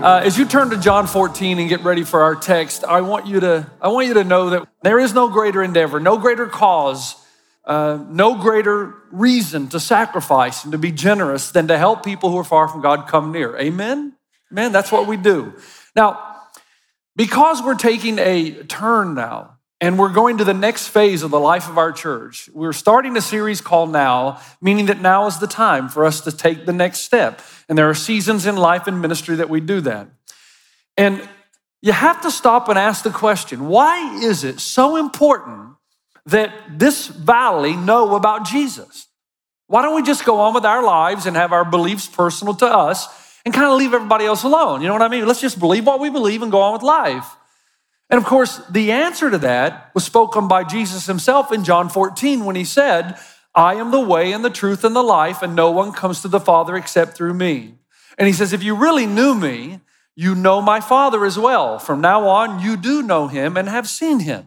As you turn to John 14 and get ready for our text, I want you to know that there is no greater endeavor, no greater cause, no greater reason to sacrifice and to be generous than to help people who are far from God come near. Amen? Man, that's what we do. Now, because we're taking a turn now, and we're going to the next phase of the life of our church. We're starting a series called Now, meaning that now is the time for us to take the next step. And there are seasons in life and ministry that we do that. And you have to stop and ask the question, why is it so important that this valley know about Jesus? Why don't we just go on with our lives and have our beliefs personal to us and kind of leave everybody else alone? You know what I mean? Let's just believe what we believe and go on with life. And of course, the answer to that was spoken by Jesus himself in John 14 when he said, I am the way and the truth and the life, and no one comes to the Father except through me. And he says, if you really knew me, you know my Father as well. From now on, you do know him and have seen him.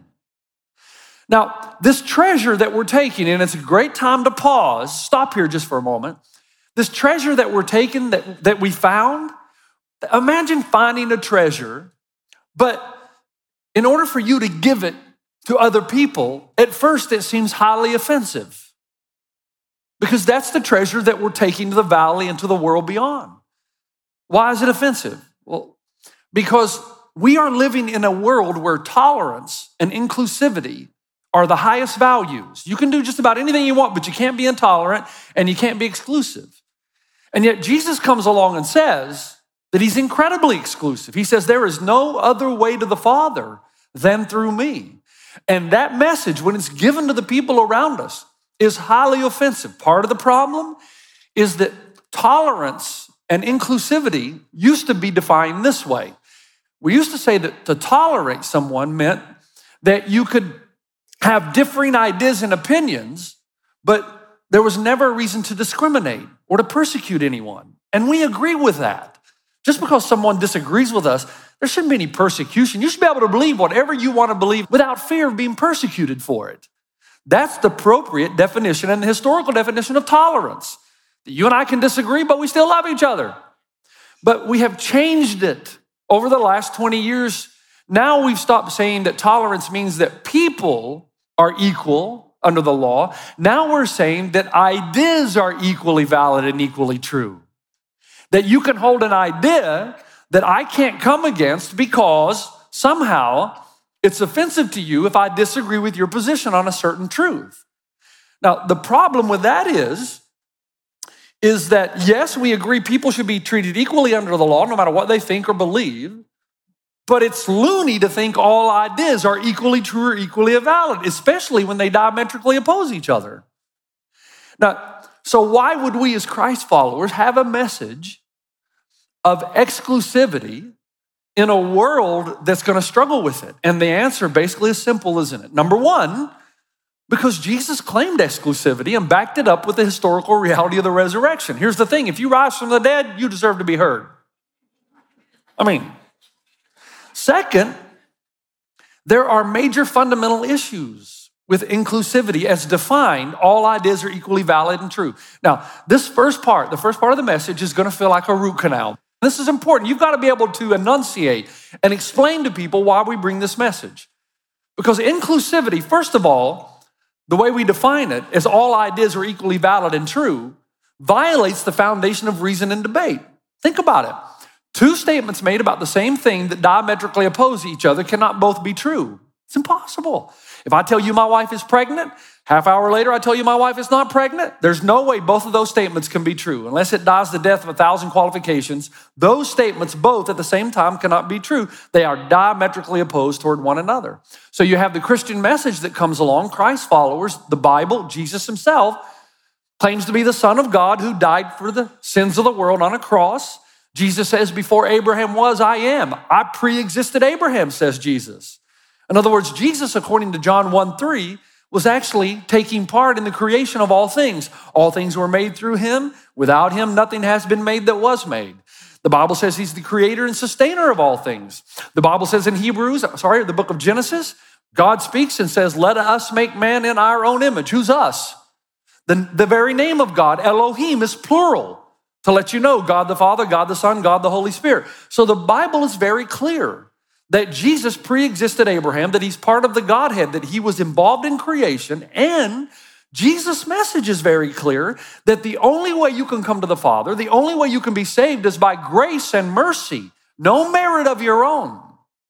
Now, this treasure that we're taking, and it's a great time to pause, stop here just for a moment. This treasure that we're taking, that we found, imagine finding a treasure, but in order for you to give it to other people, at first it seems highly offensive because that's the treasure that we're taking to the valley and to the world beyond. Why is it offensive? Well, because we are living in a world where tolerance and inclusivity are the highest values. You can do just about anything you want, but you can't be intolerant and you can't be exclusive. And yet Jesus comes along and says that he's incredibly exclusive. He says there is no other way to the Father than through me. And that message, when it's given to the people around us, is highly offensive. Part of the problem is that tolerance and inclusivity used to be defined this way. We used to say that to tolerate someone meant that you could have differing ideas and opinions, but there was never a reason to discriminate or to persecute anyone. And we agree with that. Just because someone disagrees with us, there shouldn't be any persecution. You should be able to believe whatever you want to believe without fear of being persecuted for it. That's the appropriate definition and the historical definition of tolerance. You and I can disagree, but we still love each other. But we have changed it over the last 20 years. Now we've stopped saying that tolerance means that people are equal under the law. Now we're saying that ideas are equally valid and equally true. That you can hold an idea that I can't come against because somehow it's offensive to you if I disagree with your position on a certain truth. Now, the problem with that is that yes, we agree people should be treated equally under the law no matter what they think or believe, but it's loony to think all ideas are equally true or equally valid, especially when they diametrically oppose each other. Now, so why would we as Christ followers have a message of exclusivity in a world that's going to struggle with it? And the answer basically is simple, isn't it? Number one, because Jesus claimed exclusivity and backed it up with the historical reality of the resurrection. Here's the thing, if you rise from the dead, you deserve to be heard. Second, there are major fundamental issues with inclusivity as defined. All ideas are equally valid and true. Now, the first part of the message is going to feel like a root canal. This is important. You've got to be able to enunciate and explain to people why we bring this message. Because inclusivity, first of all, the way we define it as all ideas are equally valid and true, violates the foundation of reason and debate. Think about it. Two statements made about the same thing that diametrically oppose each other cannot both be true. It's impossible. If I tell you my wife is pregnant, half hour later I tell you my wife is not pregnant, there's no way both of those statements can be true. Unless it dies the death of 1,000 qualifications, those statements both at the same time cannot be true. They are diametrically opposed toward one another. So you have the Christian message that comes along, Christ followers, the Bible, Jesus himself claims to be the Son of God who died for the sins of the world on a cross. Jesus says, before Abraham was, I am. I pre-existed Abraham, says Jesus. In other words, Jesus, according to John 1:3, was actually taking part in the creation of all things. All things were made through him. Without him, nothing has been made that was made. The Bible says he's the creator and sustainer of all things. The Bible says in the book of Genesis, God speaks and says, let us make man in our own image. Who's us? The very name of God, Elohim, is plural. to let you know God the Father, God the Son, God the Holy Spirit. So the Bible is very clear that Jesus pre-existed Abraham, that he's part of the Godhead, that he was involved in creation, and Jesus' message is very clear that the only way you can come to the Father, the only way you can be saved is by grace and mercy, no merit of your own.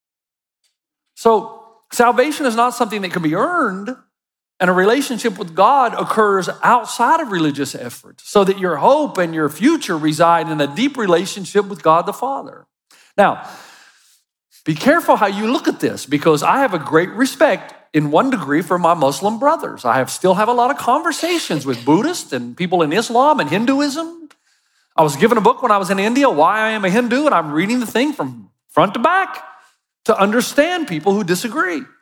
So salvation is not something that can be earned, and a relationship with God occurs outside of religious effort so that your hope and your future reside in a deep relationship with God the Father. Now, be careful how you look at this, because I have a great respect in one degree for my Muslim brothers. I still have a lot of conversations with Buddhists and people in Islam and Hinduism. I was given a book when I was in India, Why I Am a Hindu, and I'm reading the thing from front to back to understand people who disagree.